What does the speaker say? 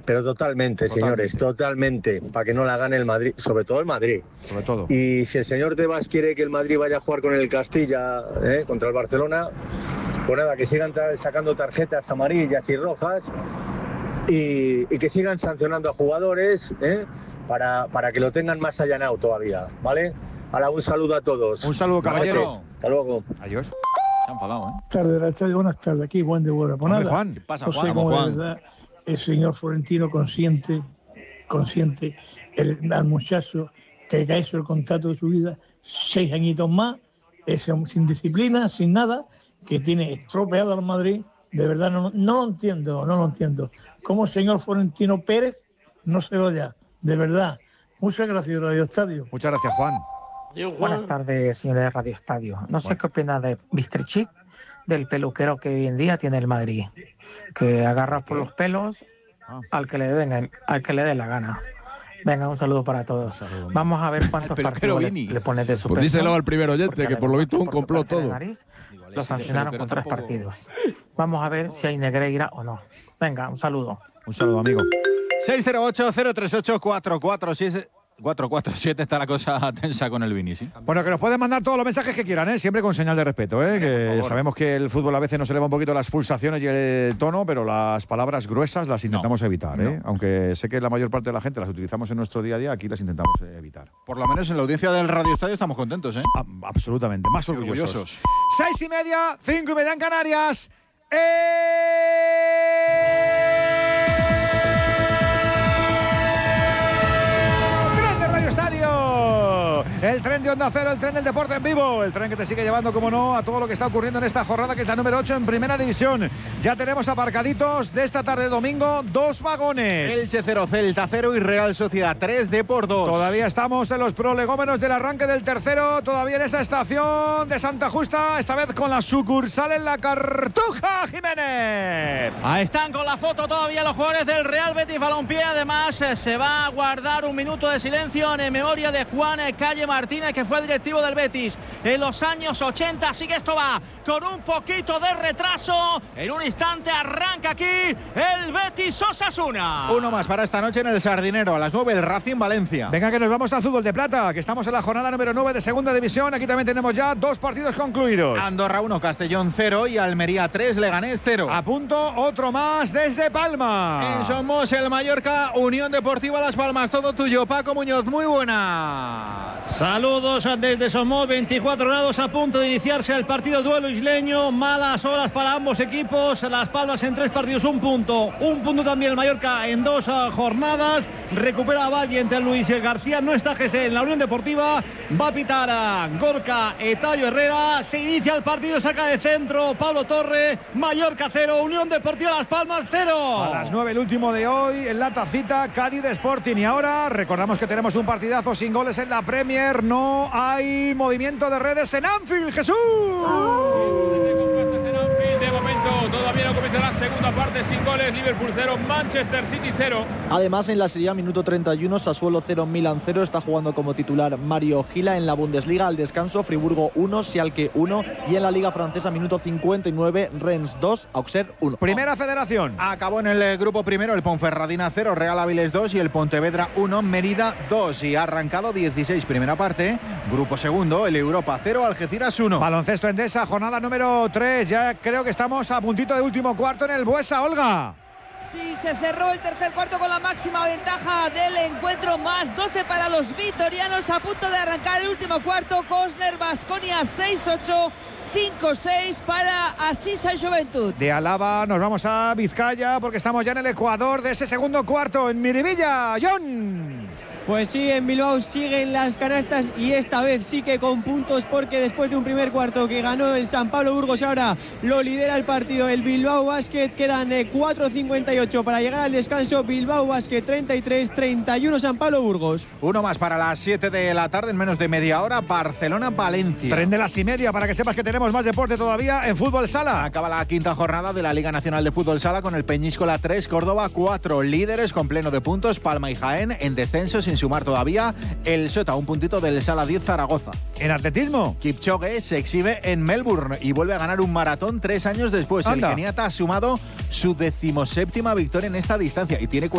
Pero totalmente, señores, totalmente, para que no la gane el Madrid, sobre todo el Madrid. Sobre todo. Y si el señor Tebas quiere que el Madrid vaya a jugar con el Castilla contra el Barcelona, pues nada, que sigan sacando tarjetas amarillas y rojas y que sigan sancionando a jugadores para que lo tengan más allanado todavía, ¿vale? Ahora, un saludo a todos. Un saludo, caballero. Hasta luego. Adiós. Se ha enfadado, Buenas tardes, aquí Juan de Buena. Pues nada, Juan. ¿Qué pasa, no sé Juan? cómo Juan. de verdad el señor Florentino consciente al muchacho que cae sobre el contrato de su vida, 6 añitos más, sin disciplina, sin nada, que tiene estropeado al Madrid. De verdad no lo entiendo. ¿Cómo el señor Florentino Pérez no se vaya? De verdad. Muchas gracias, Radio Estadio. Muchas gracias, Juan. Buenas tardes, señores de Radio Estadio. No sé qué opina de Mr. Chic, del peluquero que hoy en día tiene el Madrid, que agarra por los pelos al que le dé la gana. Venga, un saludo para todos. Vamos a ver cuántos partidos le pones de suspensión. Pues díselo al primer oyente, que por lo visto es un complot todo. Nariz, lo sancionaron con 3 partidos. Vamos a ver si hay Negreira o no. Venga, un saludo. Un saludo, amigo. 608-038-447 está la cosa tensa con el Vini, ¿sí? Bueno, que nos pueden mandar todos los mensajes que quieran, siempre con señal de respeto, que sabemos que el fútbol a veces nos eleva un poquito las pulsaciones y el tono, pero las palabras gruesas las intentamos evitar, aunque sé que la mayor parte de la gente las utilizamos en nuestro día a día, aquí las intentamos evitar. Por lo menos en la audiencia del Radio Estadio estamos contentos, ¿eh? Absolutamente, más orgullosos. 6:30, 5:30 en Canarias. El tren de Onda Cero, el tren del deporte en vivo, el tren que te sigue llevando, como no, a todo lo que está ocurriendo en esta jornada, que es la número 8 en Primera División. Ya tenemos aparcaditos de esta tarde domingo 2 vagones. Elche 0, Celta 0 y Real Sociedad 3 de por 2. Todavía estamos en los prolegómenos del arranque del tercero, todavía en esa estación de Santa Justa, esta vez con la sucursal en la Cartuja, Jiménez. Ahí están con la foto todavía los jugadores del Real Betis Balompié. Además, se va a guardar un minuto de silencio en memoria de Juan Calle Martínez, que fue directivo del Betis en los años 80. Así que esto va con un poquito de retraso. En un instante arranca aquí el Betis Osasuna. Uno más para esta noche en el Sardinero, a las 9 el Racing Valencia. Venga, que nos vamos al fútbol de plata, que estamos en la jornada número 9 de Segunda División. Aquí también tenemos ya 2 partidos concluidos. Andorra 1, Castellón 0 y Almería 3, Leganés 0. A punto otro más desde Palma. En Somos, el Mallorca, Unión Deportiva Las Palmas. Todo tuyo, Paco Muñoz, muy buenas. Saludos desde Somos, 24 grados, a punto de iniciarse el partido duelo isleño. Malas horas para ambos equipos. Las Palmas en 3 partidos, 1 punto. 1 punto también el Mallorca en 2 jornadas. Recupera a Valle entre Luis García. No está Gese en la Unión Deportiva. Va a pitar a Gorka Etayo Herrera. Se inicia el partido, saca de centro Pablo Torre. Mallorca 0, Unión Deportiva Las Palmas 0. A las 9 el último de hoy en la tacita, Cádiz Sporting. Y ahora recordamos que tenemos un partidazo sin goles en la Premier. No hay movimiento de redes en Anfield, Jesús. De momento todavía no comienza la segunda parte, sin goles. Liverpool 0, Manchester City 0. Además, en la Serie A, minuto 31, Sassuolo 0, Milan 0. Está jugando como titular Mario Gila. En la Bundesliga, al descanso, Friburgo 1, Schalke 1. Y en la Liga Francesa, minuto 59, Rennes 2, Auxerre 1. Primera Federación. Acabó en el grupo primero el Ponferradina 0, Real Avilés 2 y el Pontevedra 1, Mérida 2. Y ha arrancado 16, primera parte. Grupo segundo, el Europa 0, Algeciras 1. Baloncesto Endesa, jornada número 3. Ya creo que estamos a puntito de último cuarto en el Buesa, Olga. Sí, se cerró el tercer cuarto con la máxima ventaja del encuentro, más 12 para los vitorianos, a punto de arrancar el último cuarto. Cosner, Baskonia 6-8, 5-6 para Asisa Juventud. De Álava nos vamos a Vizcaya porque estamos ya en el Ecuador de ese segundo cuarto en Miribilla. John. Pues sí, en Bilbao siguen las canastas y esta vez sí que con puntos, porque después de un primer cuarto que ganó el San Pablo Burgos, ahora lo lidera el partido el Bilbao Basket. Quedan 4:58 para llegar al descanso. Bilbao Basket 33-31 San Pablo Burgos. Uno más para las 7 de la tarde, en menos de media hora, Barcelona-Valencia. Tren de las y media para que sepas que tenemos más deporte todavía en fútbol sala. Acaba la quinta jornada de la Liga Nacional de Fútbol Sala con el Peñíscola 3, Córdoba 4. Líderes con pleno de puntos, Palma y Jaén en descenso sin sumar todavía el Sota, un puntito del Sala 10 Zaragoza. En atletismo, Kipchoge se exhibe en Melbourne y vuelve a ganar un maratón 3 años después. Anda. El keniata ha sumado su 17ª victoria en esta distancia y tiene